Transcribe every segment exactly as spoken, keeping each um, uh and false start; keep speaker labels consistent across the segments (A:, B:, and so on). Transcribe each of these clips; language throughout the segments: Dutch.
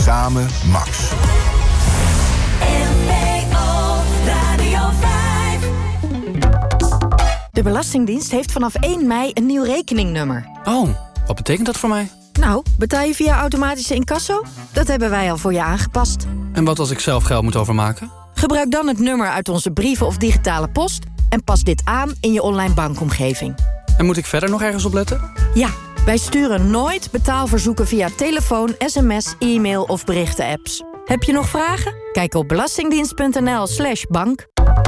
A: Samen Max.
B: De Belastingdienst heeft vanaf één mei een nieuw rekeningnummer.
C: Oh, wat betekent dat voor mij?
B: Nou, betaal je via automatische incasso? Dat hebben wij al voor je aangepast.
C: En wat als ik zelf geld moet overmaken?
B: Gebruik dan het nummer uit onze brieven of digitale post en pas dit aan in je online bankomgeving.
C: En moet ik verder nog ergens op letten?
B: Ja, wij sturen nooit betaalverzoeken via telefoon, sms, e-mail of berichten-apps. Heb je nog vragen? Kijk op belastingdienst.nl slash bank.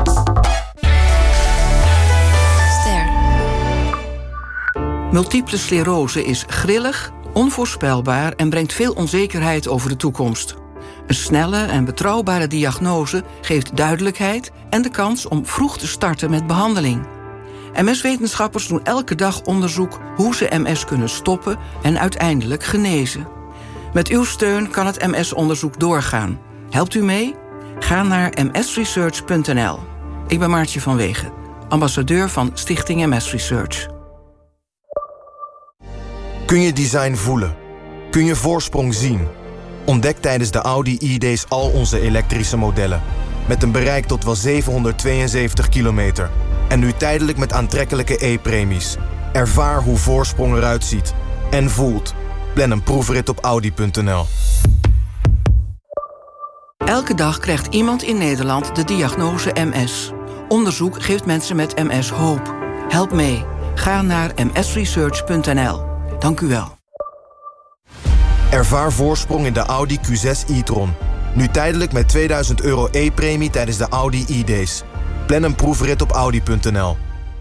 D: Multiple sclerose is grillig, onvoorspelbaar en brengt veel onzekerheid over de toekomst. Een snelle en betrouwbare diagnose geeft duidelijkheid en de kans om vroeg te starten met behandeling. M S-wetenschappers doen elke dag onderzoek hoe ze M S kunnen stoppen en uiteindelijk genezen. Met uw steun kan het M S-onderzoek doorgaan. Helpt u mee? Ga naar m s research punt n l. Ik ben Maartje van Wegen, ambassadeur van Stichting M S Research.
E: Kun je design voelen? Kun je voorsprong zien? Ontdek tijdens de Audi e-days al onze elektrische modellen. Met een bereik tot wel zevenhonderdtweeënzeventig kilometer. En nu tijdelijk met aantrekkelijke e-premies. Ervaar hoe voorsprong eruit ziet. En voelt. Plan een proefrit op audi punt n l.
D: Elke dag krijgt iemand in Nederland de diagnose M S. Onderzoek geeft mensen met M S hoop. Help mee. Ga naar m s research punt n l. Dank u wel.
E: Ervaar voorsprong in de Audi Q zes e-tron. Nu tijdelijk met tweeduizend euro e-premie tijdens de Audi e-days. Plan een proefrit op audi punt n l.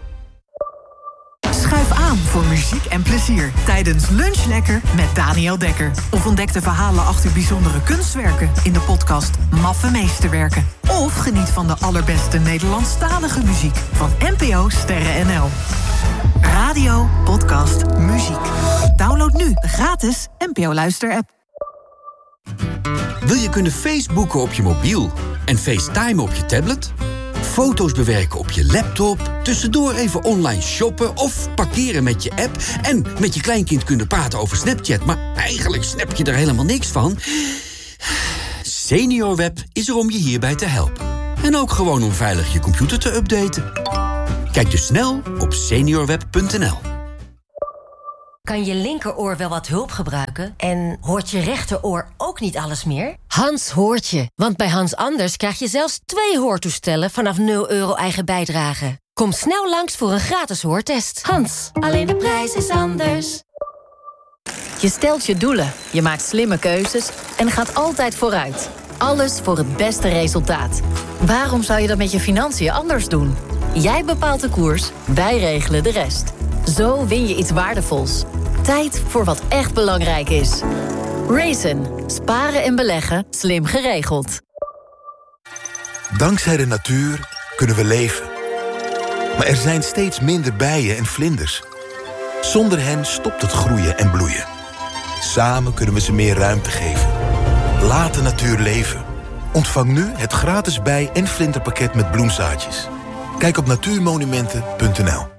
F: Schuif aan voor muziek en plezier tijdens Lunch Lekker met Daniel Dekker. Of ontdek de verhalen achter bijzondere kunstwerken in de podcast Maffe Meesterwerken. Of geniet van de allerbeste Nederlandstalige muziek van N P O Sterren N L. Radio, podcast, muziek. Download nu de gratis N P O Luister-app.
G: Wil je kunnen Facebooken op je mobiel en FaceTime op je tablet? Foto's bewerken op je laptop, tussendoor even online shoppen of parkeren met je app en met je kleinkind kunnen praten over Snapchat, maar eigenlijk snap je er helemaal niks van? SeniorWeb is er om je hierbij te helpen. En ook gewoon om veilig je computer te updaten. Kijk dus snel op seniorweb punt n l.
H: Kan je linkeroor wel wat hulp gebruiken? En hoort je rechteroor ook niet alles meer? Hans hoort je, want bij Hans Anders krijg je zelfs twee hoortoestellen vanaf nul euro eigen bijdrage. Kom snel langs voor een gratis hoortest. Hans, alleen de prijs is anders.
I: Je stelt je doelen, je maakt slimme keuzes en gaat altijd vooruit. Alles voor het beste resultaat. Waarom zou je dat met je financiën anders doen? Jij bepaalt de koers, wij regelen de rest. Zo win je iets waardevols. Tijd voor wat echt belangrijk is. Raisin. Sparen en beleggen. Slim geregeld.
A: Dankzij de natuur kunnen we leven. Maar er zijn steeds minder bijen en vlinders. Zonder hen stopt het groeien en bloeien. Samen kunnen we ze meer ruimte geven. Laat de natuur leven. Ontvang nu het gratis bij- en vlinderpakket met bloemzaadjes. Kijk op natuurmonumenten punt n l.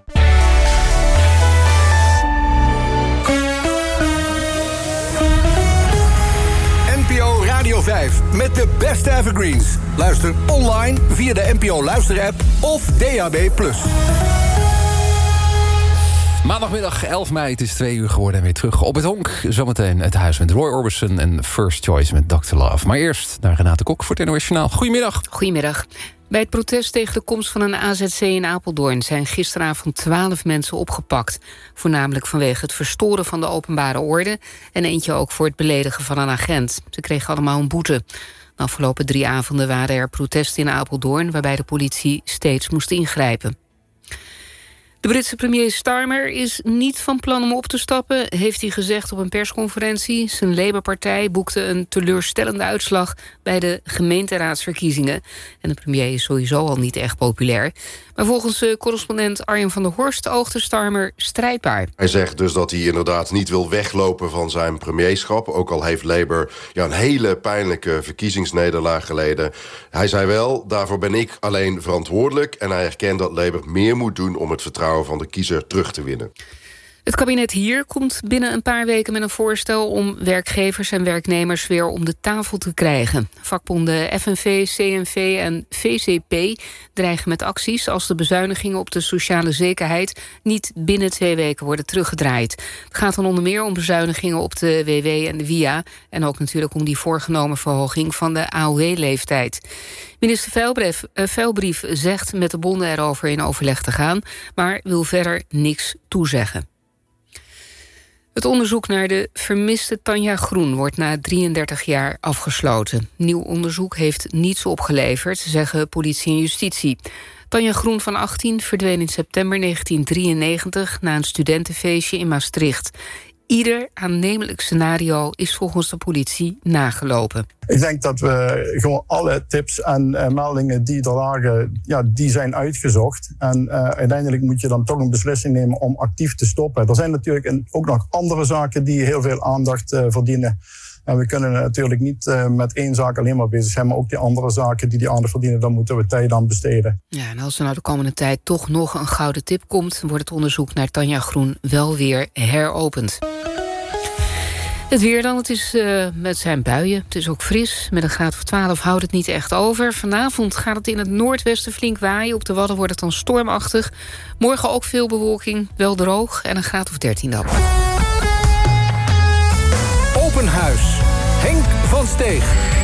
J: N P O Radio vijf met de beste evergreens. Luister online via de N P O Luister-app of D A B plus.
K: Maandagmiddag elf mei, het is twee uur geworden en weer terug op het honk. Zometeen het huis met Roy Orbison en First Choice met doctor Love. Maar eerst naar Renate Kok voor het N O S Journaal. Goedemiddag.
L: Goedemiddag. Bij het protest tegen de komst van een A Z C in Apeldoorn zijn gisteravond twaalf mensen opgepakt. Voornamelijk vanwege het verstoren van de openbare orde en eentje ook voor het beledigen van een agent. Ze kregen allemaal een boete. De afgelopen drie avonden waren er protesten in Apeldoorn waarbij de politie steeds moest ingrijpen. De Britse premier Starmer is niet van plan om op te stappen, heeft hij gezegd op een persconferentie. Zijn Labour-partij boekte een teleurstellende uitslag bij de gemeenteraadsverkiezingen. En de premier is sowieso al niet echt populair. Maar volgens correspondent Arjen van der Horst oogde Starmer strijdbaar.
M: Hij zegt dus dat hij inderdaad niet wil weglopen van zijn premierschap. Ook al heeft Labour ja, een hele pijnlijke verkiezingsnederlaag geleden. Hij zei wel, daarvoor ben ik alleen verantwoordelijk. En hij erkent dat Labour meer moet doen om het vertrouwen van de kiezer terug te winnen.
L: Het kabinet hier komt binnen een paar weken met een voorstel om werkgevers en werknemers weer om de tafel te krijgen. Vakbonden F N V, C N V en V C P dreigen met acties als de bezuinigingen op de sociale zekerheid niet binnen twee weken worden teruggedraaid. Het gaat dan onder meer om bezuinigingen op de W W en de W I A en ook natuurlijk om die voorgenomen verhoging van de A O W-leeftijd. Minister Veilbrief, uh, Veilbrief zegt met de bonden erover in overleg te gaan, maar wil verder niks toezeggen. Het onderzoek naar de vermiste Tanja Groen wordt na drieëndertig jaar afgesloten. Nieuw onderzoek heeft niets opgeleverd, zeggen politie en justitie. Tanja Groen van achttien verdween in september negentien drieënnegentig na een studentenfeestje in Maastricht. Ieder aannemelijk scenario is volgens de politie nagelopen.
N: Ik denk dat we gewoon alle tips en uh, meldingen die er lagen, ja, die zijn uitgezocht. En uh, uiteindelijk moet je dan toch een beslissing nemen om actief te stoppen. Er zijn natuurlijk een, ook nog andere zaken die heel veel aandacht uh, verdienen. En we kunnen natuurlijk niet uh, met één zaak alleen maar bezig zijn, maar ook die andere zaken die die aandacht verdienen, daar moeten we tijd aan besteden.
L: Ja, en als er nou de komende tijd toch nog een gouden tip komt, wordt het onderzoek naar Tanja Groen wel weer heropend. Het weer dan, het is uh, met zijn buien. Het is ook fris. Met een graad of twaalf houdt het niet echt over. Vanavond gaat het in het noordwesten flink waaien. Op de Wadden wordt het dan stormachtig. Morgen ook veel bewolking, wel droog en een graad of dertien dan.
J: Open Huis. Henk van Steeg.